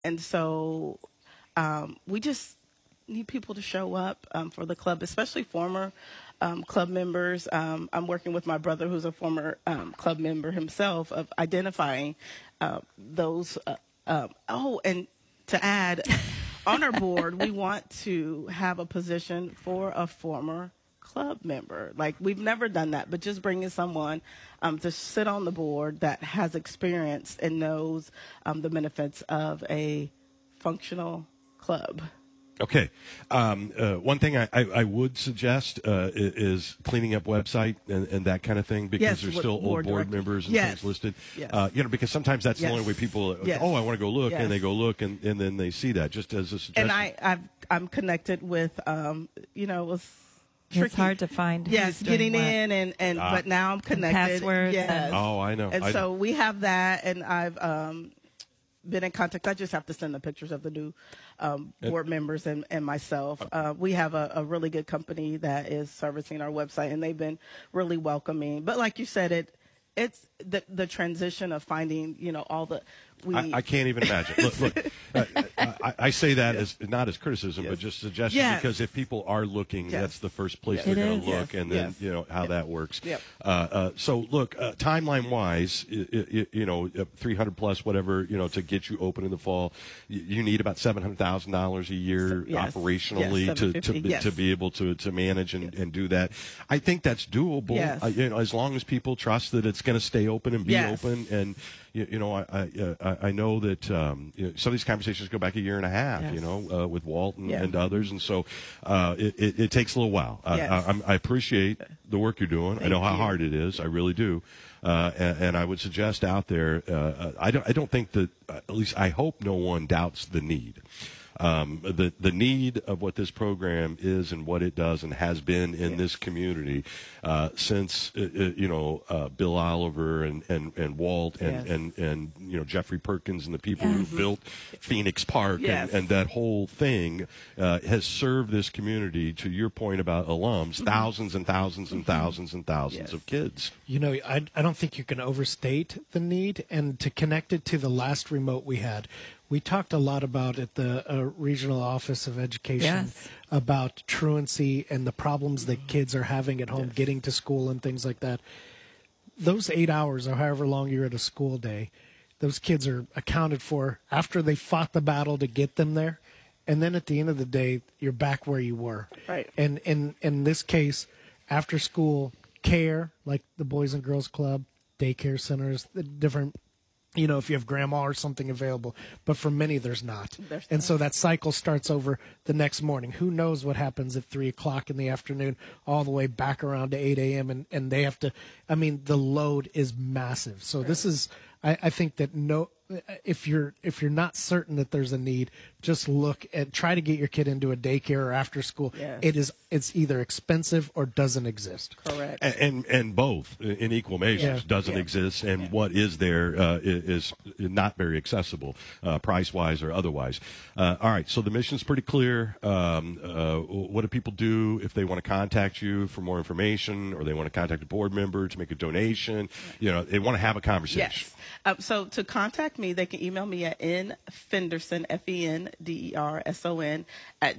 And so we just need people to show up for the club, especially former club members. I'm working with my brother, who's a former club member himself, of identifying those. And to add, on our board, we want to have a position for a former club member. Like, we've never done that, but just bringing someone to sit on the board that has experience and knows the benefits of a functional club. Okay. One thing I would suggest is cleaning up website and that kind of thing, because Yes, there's still old board members and Yes. things listed. Yes. Because sometimes that's the Yes. only way people, Yes. I want to go look, Yes. and they go look, and then they see that, just as a suggestion. And I'm connected with, it was tricky. It's hard to find. Yes, who's doing getting what. in but now I'm connected. passwords Yes. and- Oh, I know. And I so know. we have that, and I've been in contact. I just have to send the pictures of the new board members and myself. We have a really good company that is servicing our website, and they've been really welcoming. But like you said, it's the transition of finding, all the I can't even imagine. Look, I say that as not as criticism, but just suggestion, Yes. because if people are looking, Yes. that's the first place Yes. they're It going is. to look, Yes. and then Yes. how that works. Yep. So look, timeline wise, 300 plus whatever, to get you open in the fall, you need about $700,000 a year Yes. operationally Yes, $750,000. Yes. to be able to manage and do that. I think that's doable. Yes. As long as people trust that it's going to stay open and be Yes. open. And I know that some of these conversations go back a year and a half. Yes. With Walt Yeah. and others, and so it takes a little while. Yes. I appreciate the work you're doing. I know how you. hard it is. I really do. And I would suggest out there. I don't think that. At least I hope no one doubts the need. The need of what this program is and what it does and has been in this community since Bill Oliver and Walt and Jeffrey Perkins and the people who built Phoenix Park Yes. and that whole thing has served this community, to your point about alums, thousands and thousands and thousands and thousands Yes. of kids. I don't think you can overstate the need. And to connect it to the last remote we had, we talked a lot about at the Regional Office of Education Yes. about truancy and the problems that kids are having at home, getting to school and things like that. Those 8 hours or however long you're at a school day, those kids are accounted for after they fought the battle to get them there. And then at the end of the day, you're back where you were. Right. And in this case, after school care, like the Boys and Girls Club, daycare centers, the different, if you have grandma or something available. But for many, there's not. And so that cycle starts over the next morning. Who knows what happens at 3 o'clock in the afternoon, all the way back around to 8 a.m. And they have to, the load is massive. So this is, I think that if you're not certain that there's a need, just look and try to get your kid into a daycare or after school. Yes. It's either expensive or doesn't exist. Correct. And both in equal measures doesn't exist, and what is there is not very accessible, price wise or otherwise. All right, so the mission's pretty clear. What do people do if they want to contact you for more information, or they want to contact a board member to make a donation? They want to have a conversation. Yes. So to contact me, they can email me at nfenderson, FENDERSON, at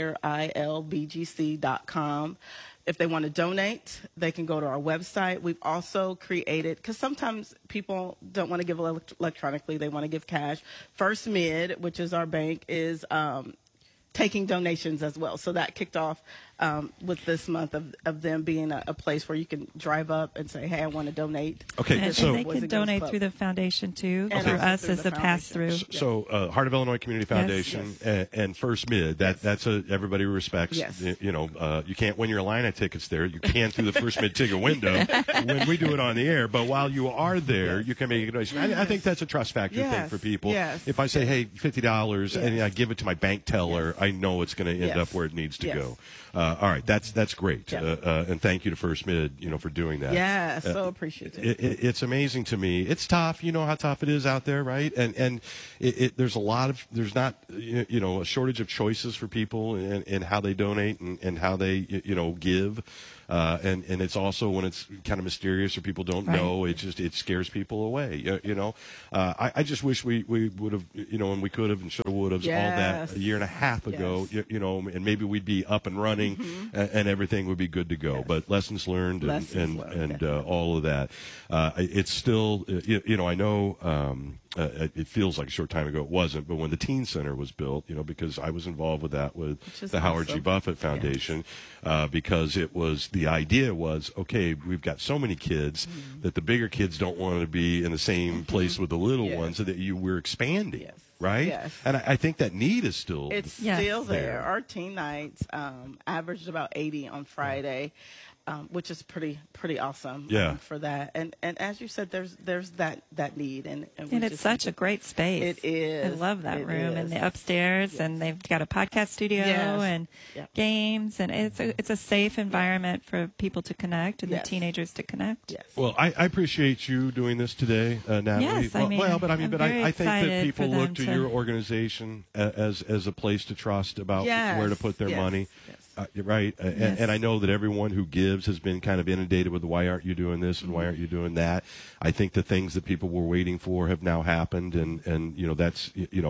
DecaturILBGC.com. If they want to donate, they can go to our website. We've also created, because sometimes people don't want to give electronically, they want to give cash. First Mid, which is our bank, is taking donations as well. So that kicked off with this month of them being a place where you can drive up and say, hey, I want to donate. Okay, And so they can donate through the foundation too, And through also us through as the a pass-through. So Heart of Illinois Community Foundation and First Mid, that's everybody respects. Yes. You can't win your Illini tickets there. You can through the First Mid ticket window when we do it on the air. But while you are there, you can make a donation. I think that's a trust factor thing for people. Yes. If I say, hey, $50, and I give it to my bank teller, I know it's going to end Yes. up where it needs to Yes. go. All right, that's great. Yeah. And thank you to First Mid, for doing that. Yeah, so appreciative. It's amazing to me. It's tough. You know how tough it is out there, right? And there's there's not a shortage of choices for people in how they donate and how they give. And it's also when it's kind of mysterious or people don't know, it scares people away. I just wish we would have, and we could have and should have, would have all that a year and a half ago, and maybe we'd be up and running and everything would be good to go. But lessons learned and all of that. It's still, I know it feels like a short time ago. It wasn't, but when the Teen Center was built, because I was involved with that with the Howard G. Buffett Foundation, because the idea was, okay, we've got so many kids that the bigger kids don't want to be in the same place with the little ones, so that we're expanding. Yes. Right? Yes. And I think that need is still still there. Our teen nights averaged about 80 on Friday, which is pretty awesome for that. And as you said, there's that need. And it's such a great space. It is. I love that room and the upstairs, and they've got a podcast studio and games, and it's a safe environment for people to connect and the teenagers to connect. Yes. Well, I appreciate you doing this today, Natalie. Yes, I think that people look to your organization as a place to trust about where to put their money. Yes. You're right. And I know that everyone who gives has been kind of inundated with why aren't you doing this and why aren't you doing that. I think the things that people were waiting for have now happened, and that's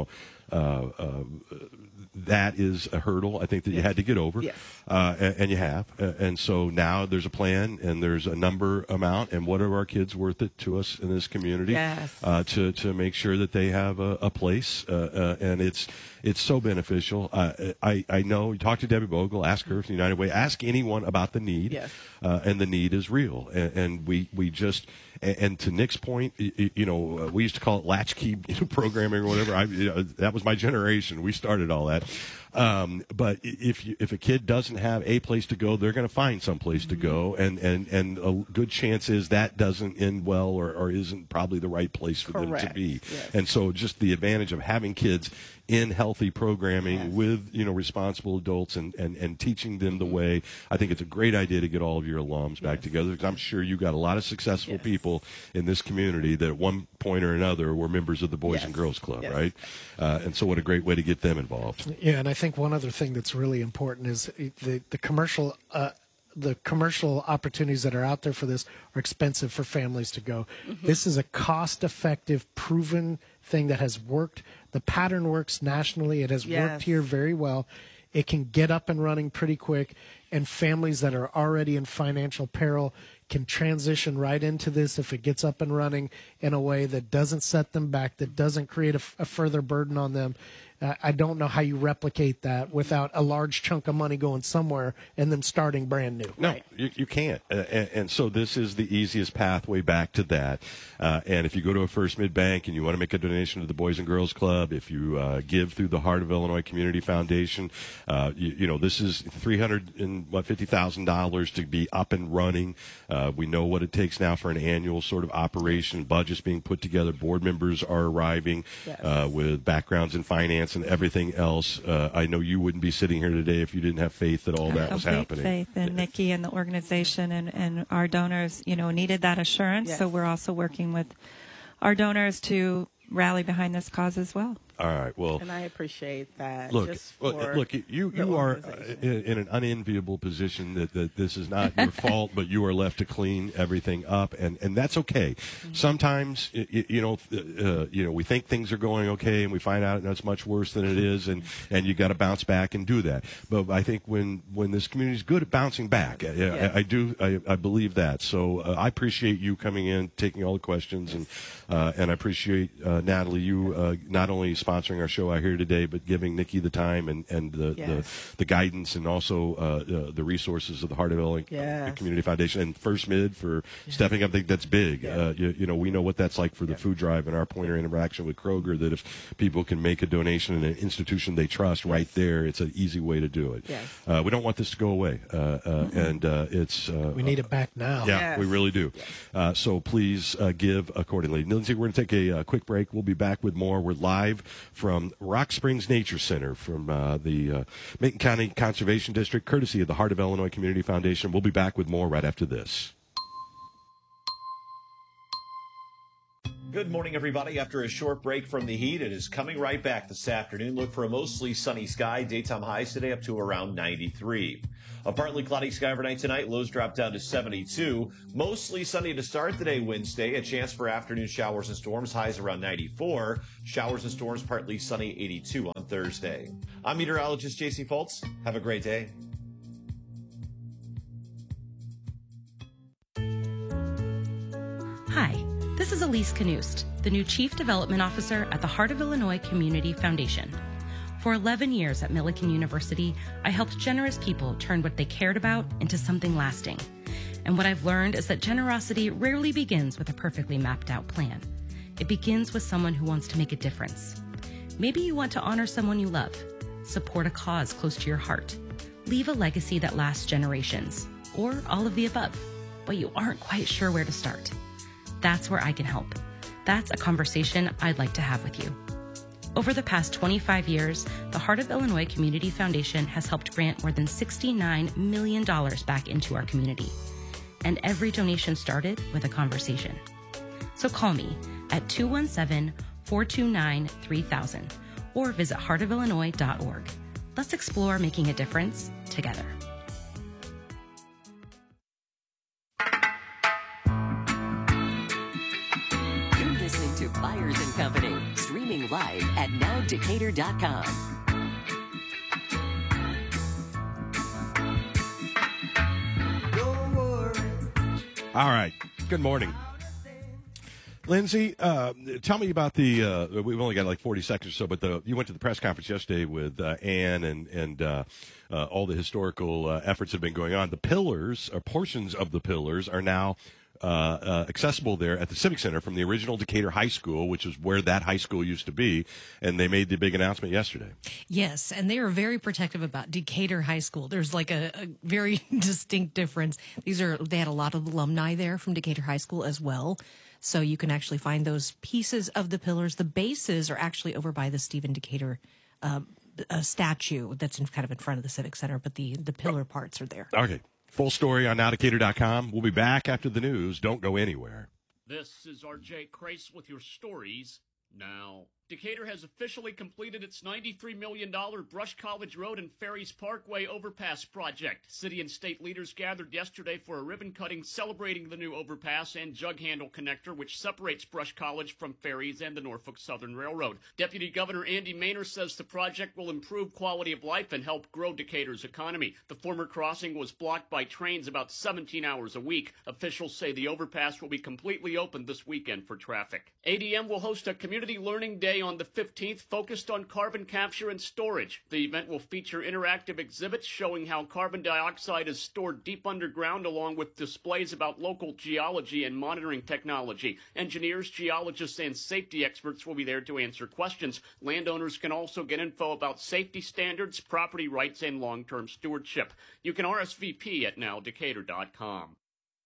that is a hurdle I think that you had to get over, and you have. And so now there's a plan and there's a number amount, and what are our kids worth it to us in this community to make sure that they have a place, and it's so beneficial. I know you talk to Debbie Bogle, ask her from United Way, ask anyone about the need, and the need is real, and we just. And to Nick's point, we used to call it latchkey programming or whatever. That was my generation. We started all that. But if a kid doesn't have a place to go, they're going to find some place to go, and a good chance is that doesn't end well or isn't probably the right place for them to be. Yes. And so just the advantage of having kids in healthy programming with responsible adults and teaching them the way. I think it's a great idea to get all of your alums back together, because I'm sure you got a lot of successful people in this community that at one point or another were members of the Boys and Girls Club, right? And so what a great way to get them involved. Yeah, and I think one other thing that's really important is the commercial opportunities that are out there for this are expensive for families to go. This is a cost-effective, proven thing that has worked. The pattern works nationally. It has worked here very well. It can get up and running pretty quick, and families that are already in financial peril can transition right into this if it gets up and running in a way that doesn't set them back, that doesn't create a further burden on them. I don't know how you replicate that without a large chunk of money going somewhere and then starting brand new. No, you can't. And so this is the easiest pathway back to that. And if you go to a First Mid Bank and you want to make a donation to the Boys and Girls Club, if you give through the Heart of Illinois Community Foundation, this is $350,000 to be up and running. We know what it takes now for an annual sort of operation. Budgets being put together. Board members are arriving with backgrounds in finance and everything else. I know you wouldn't be sitting here today if you didn't have faith that all that was happening. Faith in Nikki and the organization and our donors, needed that assurance. So we're also working with our donors to rally behind this cause as well. All right. Well, and I appreciate that. Look, you are in an unenviable position that this is not your fault, but you are left to clean everything up, and that's okay. Sometimes, we think things are going okay, and we find out it's much worse than it is, and you got to bounce back and do that. But I think when this community is good at bouncing back, I believe that. So I appreciate you coming in, taking all the questions, and I appreciate Natalie, you not only sponsoring our show out here today, but giving Nikki the time and the guidance, and also the resources of the Heart of Illinois Community Foundation and First Mid for stepping up. I think that's big. We know what that's like for the food drive and our pointer interaction with Kroger, that if people can make a donation in an institution they trust right there, it's an easy way to do it. We don't want this to go away, and it's we need it back now. Yeah, we really do. So please give accordingly. Lindsay, we're going to take a quick break. We'll be back with more. We're live from Rock Springs Nature Center from the Macon County Conservation District, courtesy of the Heart of Illinois Community Foundation. We'll be back with more right after this. Good morning, everybody. After a short break from the heat, it is coming right back this afternoon. Look for a mostly sunny sky. Daytime highs today up to around 93. A partly cloudy sky overnight tonight. Lows drop down to 72. Mostly sunny to start the day Wednesday. A chance for afternoon showers and storms. Highs around 94. Showers and storms partly sunny 82 on Thursday. I'm meteorologist J.C. Fultz. Have a great day. Hi. This is Elise Knust, the new Chief Development Officer at the Heart of Illinois Community Foundation. For 11 years at Millikan University, I helped generous people turn what they cared about into something lasting. And what I've learned is that generosity rarely begins with a perfectly mapped out plan. It begins with someone who wants to make a difference. Maybe you want to honor someone you love, support a cause close to your heart, leave a legacy that lasts generations, or all of the above, but you aren't quite sure where to start. That's where I can help. That's a conversation I'd like to have with you. Over the past 25 years, the Heart of Illinois Community Foundation has helped grant more than $69 million back into our community. And every donation started with a conversation. So call me at 217-429-3000 or visit heartofillinois.org. Let's explore making a difference together. Byers & Company, streaming live at nowdecatur.com. All right. Good morning. Lindsay, tell me about the, we've only got like 40 seconds or so, but you went to the press conference yesterday with Ann and all the historical efforts that have been going on. The pillars, or portions of the pillars, are now accessible there at the Civic Center from the original Decatur High School, which is where that high school used to be, and they made the big announcement yesterday. Yes, and they are very protective about Decatur High School. There's like a very distinct difference. They had a lot of alumni there from Decatur High School as well, so you can actually find those pieces of the pillars. The bases are actually over by the Stephen Decatur statue that's kind of in front of the Civic Center, but the pillar parts are there. Okay. Full story on nowdecatur.com. We'll be back after the news. Don't go anywhere. This is R.J. Crace with your stories now. Decatur has officially completed its $93 million Brush College Road and Ferries Parkway overpass project. City and state leaders gathered yesterday for a ribbon cutting celebrating the new overpass and jug handle connector, which separates Brush College from Ferries and the Norfolk Southern Railroad. Deputy Governor Andy Maynor says the project will improve quality of life and help grow Decatur's economy. The former crossing was blocked by trains about 17 hours a week. Officials say the overpass will be completely open this weekend for traffic. ADM will host a community learning day on the 15th focused on carbon capture and storage. The event will feature interactive exhibits showing how carbon dioxide is stored deep underground, along with displays about local geology and monitoring technology. Engineers, geologists, and safety experts will be there to answer questions. Landowners can also get info about safety standards, property rights, and long-term stewardship. You can RSVP at nowdecatur.com.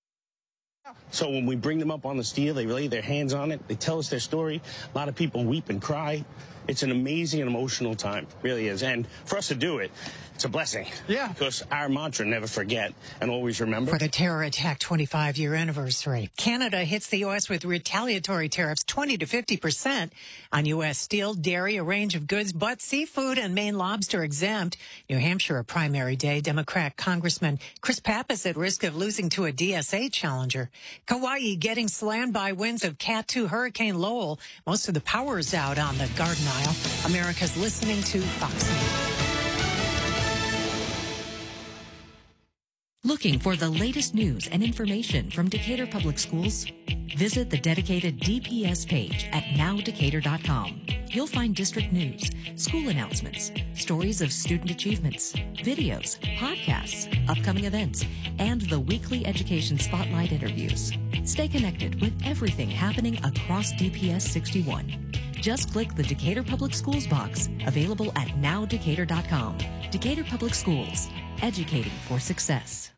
So when we bring them up on the steel, they lay their hands on it. They tell us their story. A lot of people weep and cry. It's an amazing and emotional time. It really is. And for us to do it, it's a blessing. Yeah. Because our mantra, never forget and always remember. For the terror attack 25-year anniversary, Canada hits the U.S. with retaliatory tariffs 20 to 50% on U.S. steel, dairy, a range of goods, but seafood and Maine lobster exempt. New Hampshire, a primary day. Democrat Congressman Chris Pappas at risk of losing to a DSA challenger. Kauai getting slammed by winds of Cat 2 Hurricane Lowell. Most of the power is out on the Garden Isle. America's listening to Fox News. Looking for the latest news and information from Decatur Public Schools? Visit the dedicated DPS page at nowdecatur.com. You'll find district news, school announcements, stories of student achievements, videos, podcasts, upcoming events, and the weekly education spotlight interviews. Stay connected with everything happening across DPS 61. Just click the Decatur Public Schools box, available at nowdecatur.com. Decatur Public Schools, educating for success.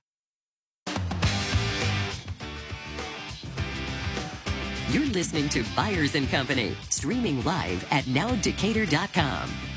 You're listening to Byers & Company, streaming live at nowdecatur.com.